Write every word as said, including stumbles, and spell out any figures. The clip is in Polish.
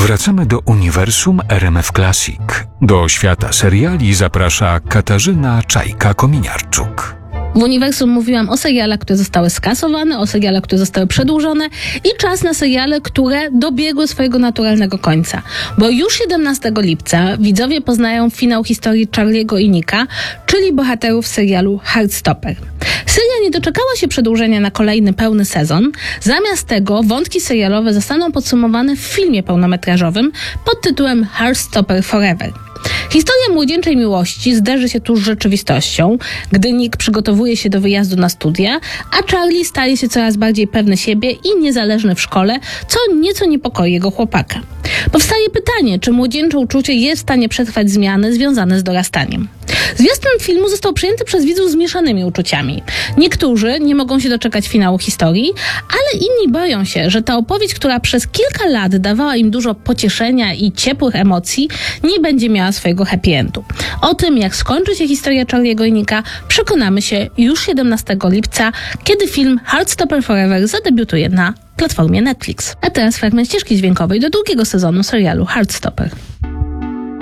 Wracamy do uniwersum R M F Classic. Do świata seriali zaprasza Katarzyna Czajka-Kominiarczuk. W uniwersum mówiłam o serialach, które zostały skasowane, o serialach, które zostały przedłużone i czas na seriale, które dobiegły swojego naturalnego końca. Bo już siedemnastego lipca widzowie poznają finał historii Charlie'ego i Nicka, czyli bohaterów serialu Heartstopper. Seria nie doczekała się przedłużenia na kolejny pełny sezon. Zamiast tego wątki serialowe zostaną podsumowane w filmie pełnometrażowym pod tytułem Heartstopper Forever. Historia młodzieńczej miłości zderzy się tu z rzeczywistością, gdy Nick przygotowuje się do wyjazdu na studia, a Charlie staje się coraz bardziej pewny siebie i niezależny w szkole, co nieco niepokoi jego chłopaka. Powstaje pytanie, czy młodzieńcze uczucie jest w stanie przetrwać zmiany związane z dorastaniem. Zwiastun filmu został przyjęty przez widzów z mieszanymi uczuciami. Niektórzy nie mogą się doczekać finału historii, ale inni boją się, że ta opowieść, która przez kilka lat dawała im dużo pocieszenia i ciepłych emocji, nie będzie miała swojego happy endu. O tym, jak skończy się historia Charlie'ego i Nicka, przekonamy się już siedemnastego lipca, kiedy film Heartstopper Forever zadebiutuje na platformie Netflix. A teraz fragment ścieżki dźwiękowej do drugiego sezonu serialu Heartstopper.